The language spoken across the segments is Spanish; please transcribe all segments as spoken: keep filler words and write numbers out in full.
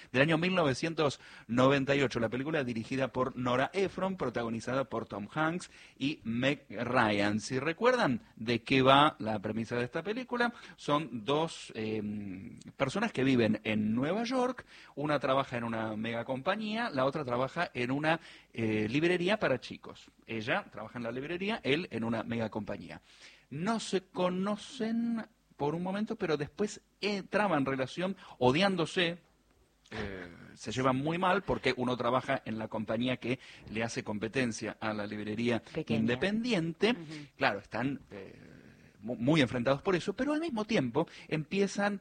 del año mil novecientos noventa y ocho. La película dirigida por Nora Ephron, protagonizada por Tom Hanks y Meg Ryan. Si recuerdan de qué va la premisa de esta película, son dos eh, personas que viven en Nueva York. Una trabaja en una mega compañía, la otra trabaja en una eh, librería para chicos. Ella trabaja en la librería, él en una mega compañía. No se conocen por un momento, pero después eh, traban relación odiándose. Eh, se llevan muy mal porque uno trabaja en la compañía que le hace competencia a la librería pequeña, independiente. Uh-huh. Claro, están eh, muy enfrentados por eso, pero al mismo tiempo empiezan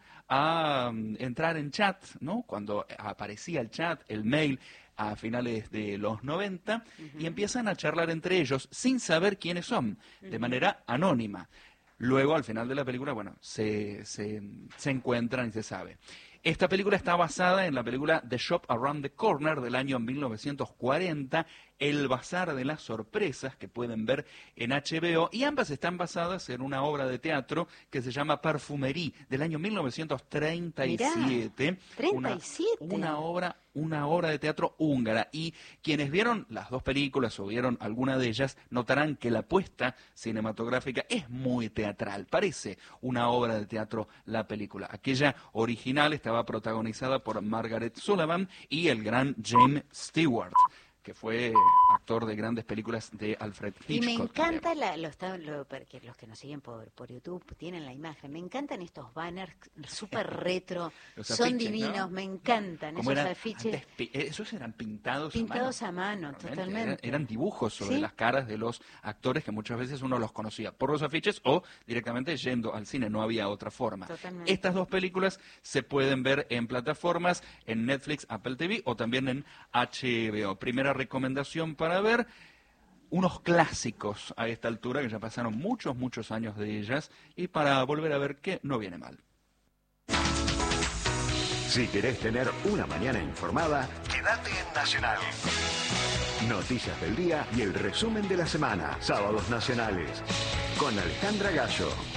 a um, entrar en chat, ¿no? Cuando aparecía el chat, el mail, a finales de los noventa, uh-huh. y empiezan a charlar entre ellos sin saber quiénes son, uh-huh. de manera anónima. Luego, al final de la película, bueno, se, se, se encuentran y se sabe. Esta película está basada en la película The Shop Around the Corner del año mil novecientos cuarenta, El Bazar de las Sorpresas, que pueden ver en H B O, y ambas están basadas en una obra de teatro que se llama Parfumerie, del año mil novecientos treinta y siete. Mirá, treinta y siete. Una, una obra una obra de teatro húngara, y quienes vieron las dos películas o vieron alguna de ellas notarán que la puesta cinematográfica es muy teatral, parece una obra de teatro la película. Aquella original estaba protagonizada por Margaret Sullavan y el gran James Stewart, que fue actor de grandes películas de Alfred Hitchcock. Y me encanta, la, lo, lo, porque los que nos siguen por, por YouTube tienen la imagen, me encantan estos banners súper retro, son afiches, divinos, ¿no? Me encantan esos eran afiches. Antes, esos eran pintados, pintados a mano. a mano, totalmente. Eran, eran dibujos sobre ¿Sí? las caras de los actores que muchas veces uno los conocía por los afiches o directamente yendo al cine, no había otra forma. Totalmente. Estas dos películas se pueden ver en plataformas, en Netflix, Apple T V o también en H B O. Primera recomendación para ver unos clásicos a esta altura, que ya pasaron muchos, muchos años de ellas, y para volver a ver que no viene mal. Si querés tener una mañana informada, quédate en Nacional. Noticias del día y el resumen de la semana. Sábados Nacionales. Con Alejandra Gallo.